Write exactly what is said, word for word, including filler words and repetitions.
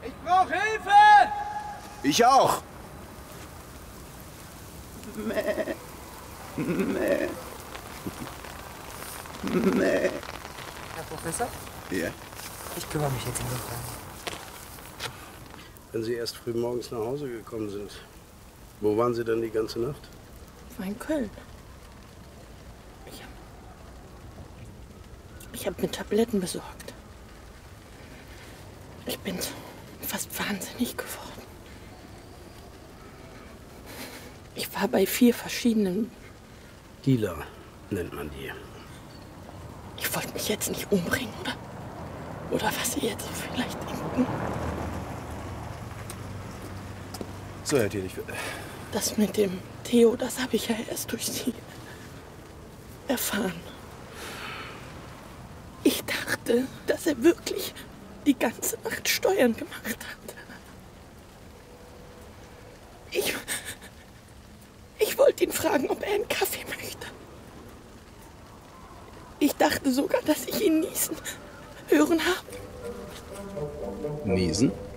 Ich brauche Hilfe! Ich auch. Mäh. Mäh. Mäh. Herr Professor? Ja? Ich kümmere mich jetzt um den Fall. Wenn Sie erst früh morgens nach Hause gekommen sind, wo waren Sie denn die ganze Nacht? Ich war in Köln. Ich habe ich hab mir Tabletten besorgt. Ich bin fast wahnsinnig geworden. Ich war bei vier verschiedenen... Dealer nennt man die. Ich wollte mich jetzt nicht umbringen, oder? Oder was Sie jetzt vielleicht denken. So, Herr Thiel, ich... Das mit dem Theo, das habe ich ja erst durch Sie erfahren. Ich dachte, dass er wirklich die ganze Nacht Steuern gemacht hat. Ich, ich wollte ihn fragen, ob er einen Kaffee möchte. Ich dachte sogar, dass ich ihn niesen hören habe. Niesen?